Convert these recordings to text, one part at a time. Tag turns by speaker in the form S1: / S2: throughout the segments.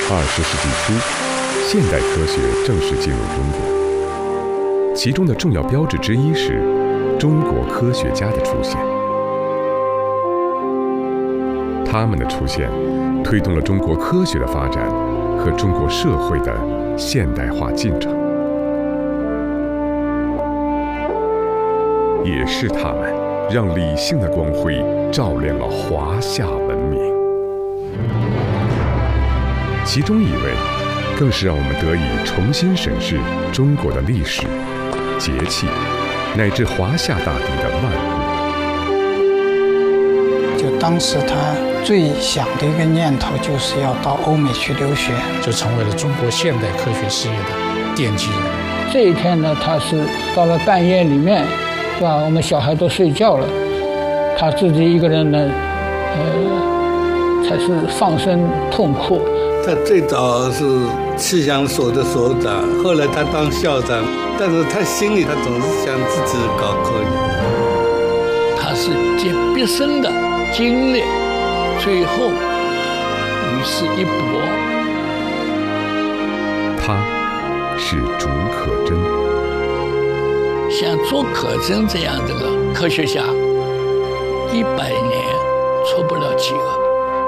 S1: 20世纪初，现代科学正式进入中国，其中的重要标志之一是中国科学家的出现。他们的出现，推动了中国科学的发展和中国社会的现代化进程。也是他们让理性的光辉照亮了华夏文明。其中一位，更是让我们得以重新审视中国的历史、节气，乃至华夏大地的万物。
S2: 就当时他最想的一个念头，就是要到欧美去留学，
S3: 就成为了中国现代科学事业的奠基人。
S2: 这一天呢，他是到了半夜里面，是吧？我们小孩都睡觉了，他自己一个人呢，才是放声痛哭。
S4: 他最早是气象所的所长，后来他当校长，但是他心里他总是想自己搞科研。
S5: 他是竭毕生的精力，最后于世一搏。
S1: 他是竺可桢。
S5: 像竺可桢这样的科学家，100年出不了几个。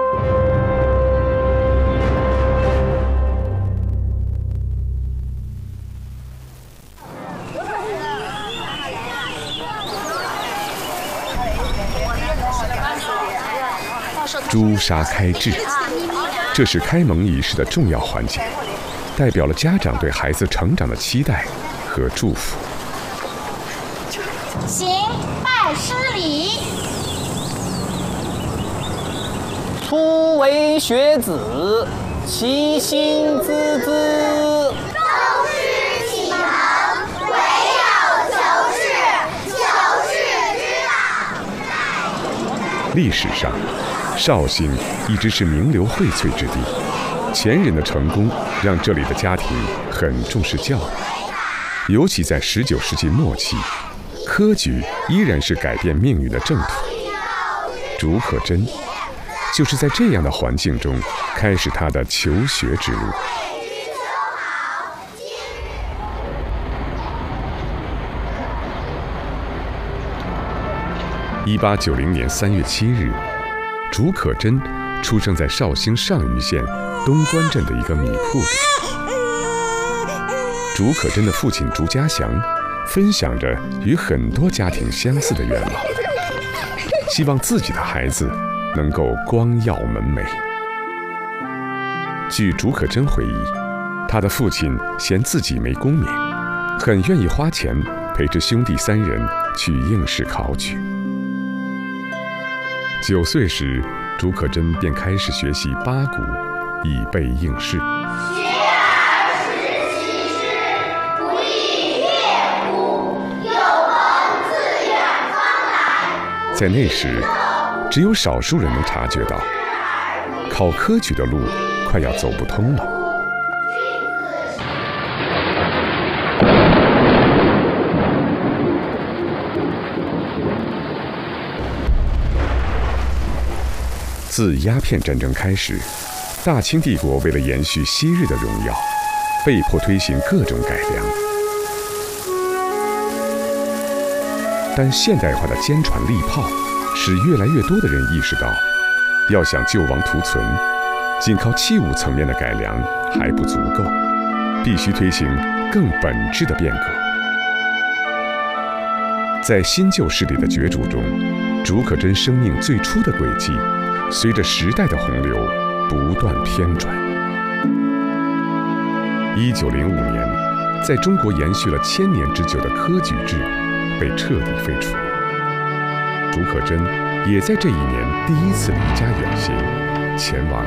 S1: 朱砂开智，这是开蒙仪式的重要环节，代表了家长对孩子成长的期待和祝福。
S6: 行拜师礼。
S7: 初为学子，其心孜孜。
S6: 宗师启蒙，唯有求是，求是之道。
S1: 历史上，绍兴一直是名流荟萃之地，前人的成功让这里的家庭很重视教育，尤其在19世纪末期，科举依然是改变命运的正途。竺可桢就是在这样的环境中开始他的求学之路。1890年3月7日，竺可桢出生在绍兴上虞县东关镇的一个米铺里。竺可桢的父亲竺家祥分享着与很多家庭相似的愿望，希望自己的孩子能够光耀门楣。据竺可桢回忆，他的父亲嫌自己没功名，很愿意花钱陪着兄弟3人去应试考取。9岁时，竺可桢便开始学习八股，以备应试。
S6: 学而时习之，不亦乐乎？有朋自远方来。
S1: 在那时，只有少数人能察觉到，考科举的路快要走不通了。自鸦片战争开始，大清帝国为了延续昔日的荣耀，被迫推行各种改良。但现代化的坚船利炮使越来越多的人意识到，要想救亡图存，仅靠器物层面的改良还不足够，必须推行更本质的变革。在新旧势力的角逐中，竺可桢生命最初的轨迹随着时代的洪流不断偏转。1905年，在中国延续了1000年之久的科举制被彻底废除。竺可桢也在这一年第一次离家远行，前往